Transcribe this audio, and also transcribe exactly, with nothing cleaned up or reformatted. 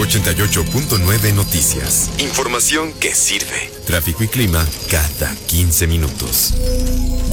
ochenta y ocho punto nueve Noticias. Información que sirve. Tráfico y clima cada quince minutos.